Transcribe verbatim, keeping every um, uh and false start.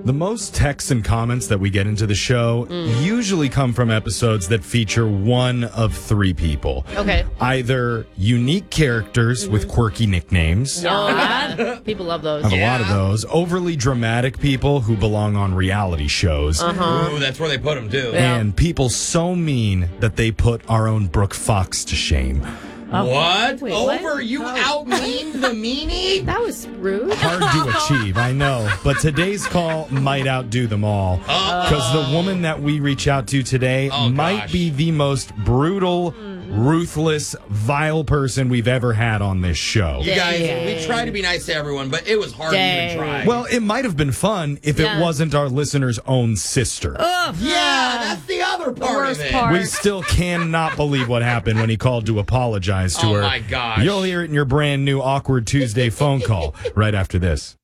The most texts and comments that we get into the show mm. usually come from episodes that feature one of three people. Okay. Either unique characters mm-hmm. with quirky nicknames. Oh, yeah. People love those. I have yeah. a lot of those. Overly dramatic people who belong on reality shows. Uh-huh. Ooh, that's where they put them, too. Yeah. And people so mean that they put our own Brooke Fox to shame. Oh. What? Wait, Over what? you oh. out mean the meanie? That was rude. Hard to achieve, I know. But today's call might outdo them all. Because uh, the woman that we reach out to today oh, might gosh. be the most brutal, mm. ruthless, vile person we've ever had on this show. You guys, we try to be nice to everyone, but it was hard Dang. to even try. Well, it might have been fun if yeah. it wasn't our listener's own sister. Ugh. Yeah, that's the other part the worst of it. Part. We still cannot believe what happened when he called to apologize to oh her. Oh, my gosh. You'll hear it in your brand new Awkward Tuesday phone call right after this.